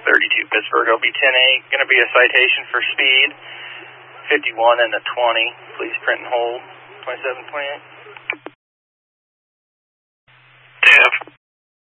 32 Pittsburgh, LB 10-8. Going to be a citation for speed, 51 and a 20. Please print and hold, 2728.